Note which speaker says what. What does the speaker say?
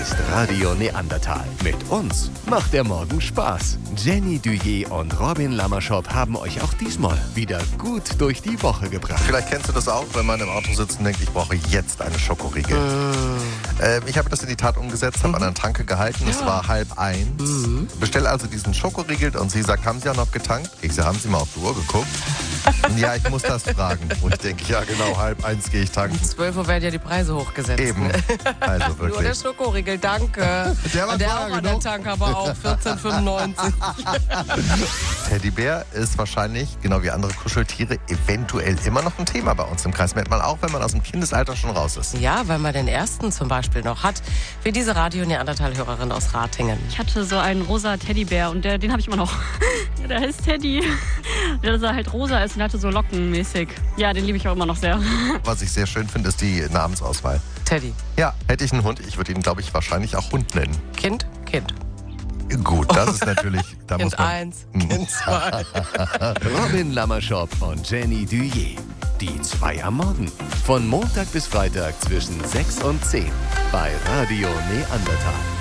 Speaker 1: ist Radio Neandertal. Mit uns macht der Morgen Spaß. Jenny Duyé und Robin Lamerschop haben euch auch diesmal wieder gut durch die Woche gebracht.
Speaker 2: Vielleicht kennst du das auch, wenn man im Auto sitzt und denkt, ich brauche jetzt eine Schokoriegel. Ich habe das in die Tat umgesetzt, habe an der Tanke gehalten. Es war 12:30. Bestell also diesen Schokoriegel und sie sagt, haben Sie auch noch getankt? Ich sage, haben Sie mal auf die Uhr geguckt? Ja, ich muss das fragen. Und ich denke, ja genau, 12:30 gehe ich tanken.
Speaker 3: 12 Uhr werden ja die Preise hochgesetzt.
Speaker 2: Eben, also wirklich.
Speaker 3: Nur der Schokoriegel, danke.
Speaker 2: Der war teuer,
Speaker 3: auch an der Tank, aber auch 14,95.
Speaker 2: Teddybär ist wahrscheinlich, genau wie andere Kuscheltiere, eventuell immer noch ein Thema bei uns im Kreis Mettmann, auch wenn man aus dem Kindesalter schon raus ist.
Speaker 3: Ja, weil man den ersten zum Beispiel noch hat, wie diese Radio-Neandertal-Hörerin aus Ratingen.
Speaker 4: Ich hatte so einen rosa Teddybär und den habe ich immer noch. Der heißt Teddy. Der halt rosa ist und hatte so lockenmäßig. Ja, den liebe ich auch immer noch sehr.
Speaker 2: Was ich sehr schön finde, ist die Namensauswahl.
Speaker 3: Teddy.
Speaker 2: Ja, hätte ich einen Hund, ich würde ihn, glaube ich, wahrscheinlich auch Hund nennen.
Speaker 3: Kind.
Speaker 2: Gut, das ist natürlich... Da
Speaker 3: Kind
Speaker 2: muss man,
Speaker 3: 1, Kind 2.
Speaker 1: Robin Lamerschop und Jenny Duyé. Die 2 am Morgen. Von Montag bis Freitag zwischen 6 und 10. Bei Radio Neandertal.